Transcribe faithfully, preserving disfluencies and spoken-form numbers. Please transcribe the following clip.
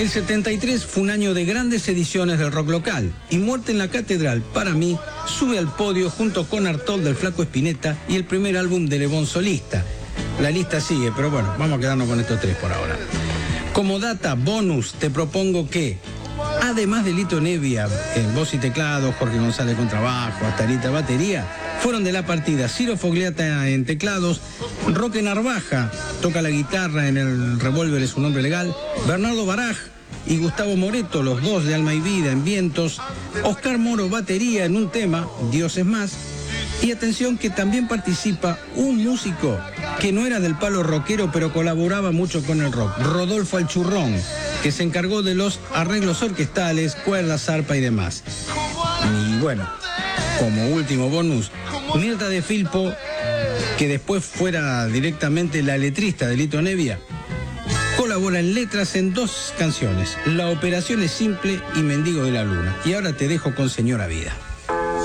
El setenta y tres fue un año de grandes ediciones del rock local y Muerte en la Catedral, para mí, sube al podio junto con Artaud del Flaco Spinetta y el primer álbum de Le Bon solista. La lista sigue, pero bueno, vamos a quedarnos con estos tres por ahora. Como data bonus, te propongo que, además de Lito Nebbia en voz y teclado, Jorge González contrabajo, Astarita batería, fueron de la partida Ciro Fogliata en teclados, Roque Narvaja toca la guitarra en el Revólver es un hombre legal, Bernardo Baraj y Gustavo Moreto, los dos de Alma y Vida en vientos, Oscar Moro batería en un tema, Dios es más, y atención que también participa un músico que no era del palo rockero pero colaboraba mucho con el rock, Rodolfo Alchurrón, que se encargó de los arreglos orquestales, cuerdas, arpa y demás. Y bueno, como último bonus, Mirta de Filpo, que después fuera directamente la letrista de Lito Nebbia, colabora en letras en dos canciones, La Operación es Simple y Mendigo de la Luna. Y ahora te dejo con Señora Vida.